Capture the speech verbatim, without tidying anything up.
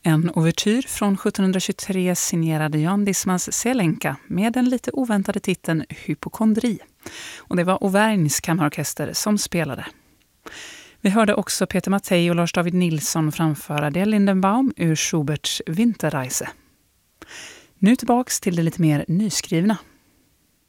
En ouvertyr från sjuttonhundratjugotre signerade Jan Dismas Selenka med den lite oväntade titeln Hypokondri. Och det var Auvergnes kammarorkester som spelade. Vi hörde också Peter Mattei och Lars David Nilsson framföra Der Lindenbaum ur Schuberts Winterreise. Nu tillbaks till det lite mer nyskrivna.